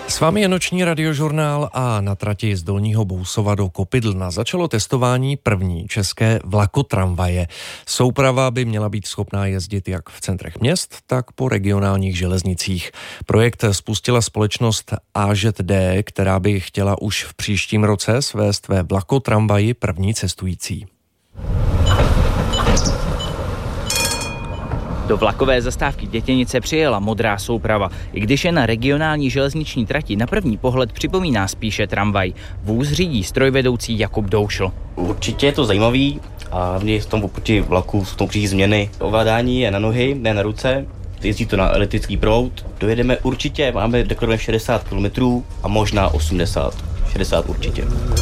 S vámi je noční radiožurnál a na trati z Dolního Bousova do Kopydlna začalo testování první české vlakotramvaje. Souprava by měla být schopná jezdit jak v centrech měst, tak po regionálních železnicích. Projekt spustila společnost AŽD, která by chtěla už v příštím roce svést ve vlakotramvaji první cestující. Do vlakové zastávky Dětěnice přijela modrá souprava, i když je na regionální železniční trati na první pohled připomíná spíše tramvaj. Vůz řídí strojvedoucí Jakub Doušl. Určitě je to zajímavý a v tom oproti vlaku jsou tom změny. Ovládání je na nohy, ne na ruce, jezdí to na elektrický proud. Dojedeme určitě, máme deklarované 60 km a možná 80, 60 určitě.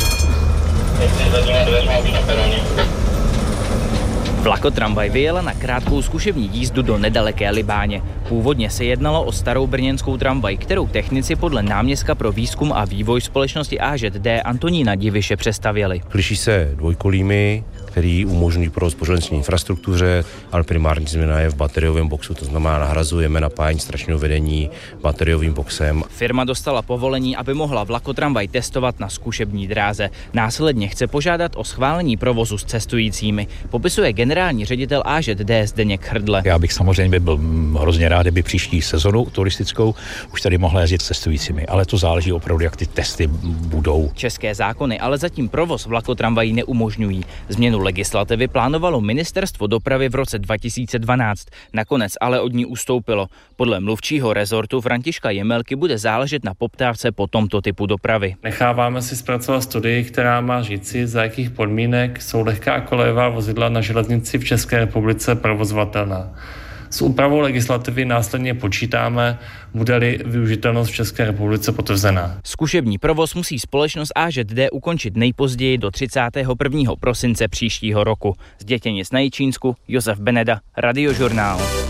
Vlakotramvaj vyjela na krátkou zkušební jízdu do nedaleké Libáně. Původně se jednalo o starou brněnskou tramvaj, kterou technici podle náměstka pro výzkum a vývoj společnosti AŽD Antonína Diviše přestavěli. Liší se dvojkolími, který umožňují provoz po železniční infrastruktuře, ale primární změna je v bateriovém boxu, to znamená nahrazujeme napájení strašného vedení bateriovým boxem. Firma dostala povolení, aby mohla vlakotramvaj testovat na zkušební dráze. Následně chce požádat o schválení provozu s cestujícími. Popisuje generální ředitel AŽD Zdeněk Hrdle. Já bych samozřejmě byl hrozně rád, kdyby příští sezonu turistickou už tady mohla jezdit s cestujícími, ale to záleží opravdu, jak ty testy budou. České zákony ale zatím provoz vlakotramvají neumožňují. Změnu legislativy plánovalo Ministerstvo dopravy v roce 2012. Nakonec ale od ní ustoupilo. Podle mluvčího rezortu Františka Jemelky bude záležet na poptávce po tomto typu dopravy. Necháváme si zpracovat studii, která má říci, za jakých podmínek jsou lehká kolejová vozidla na železnici v České republice provozovatelná. S úpravou legislativy následně počítáme, bude-li využitelnost v České republice potvrzená. Zkušební provoz musí společnost AŽD ukončit nejpozději do 31. prosince příštího roku. Z Dětěnic na Jičínsku Josef Beneda, Radiožurnál.